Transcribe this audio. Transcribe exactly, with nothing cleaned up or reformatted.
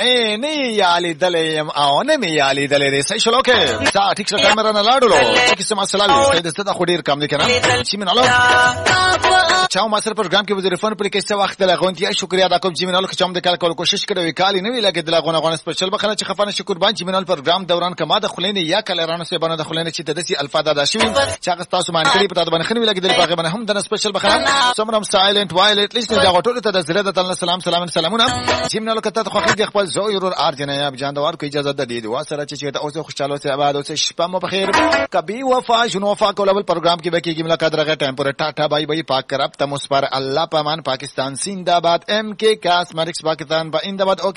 ای نه یالی دلیم او نه می یالی دلې صحیح شلو کې تا ټیک څه کیمرا نه لاړو چې سم السلام دې ست خو ډیر کم دي کنه چې مینالو چاو ما سره پروګرام کې وزیر فون پر کې څه وخت لغونتیا شکریا دا کوم چې مینالو کې چم د کار کول کوشش کړو کالی نه وی لګې د لغونه غون سپیشل بخنه چې خفانه شکر باندې چې مینال پروګرام دوران کما د خلینې یا کلرانو سه باندې د خلینې چې د دسي الفاظ ادا شوی چې هغه تاسو باندې کړی په تاسو باندې خنوي لګې د پاګه باندې هم د سپیشل بخنه سمرم سایلنت وایلټ لیست دا غټول ته د زړه د تعالی سلام سلام سلامونه چې مینالو کته خو خې خپل زویر ارجنیا جاندوار کو اجازه ده دي واسره چې ته اوسه خوشاله اوسه آباد اوسه شپه مو بخیر کبي وفا شنو وفا کولبل پروګرام کې وکیږي ملاقات راغی ټایم پر ټاټا بای بای پاک کرب تم اس پر الله پامان پاکستان زندہ باد ایم کے کاس مارکس پاکستان با زندہ باد.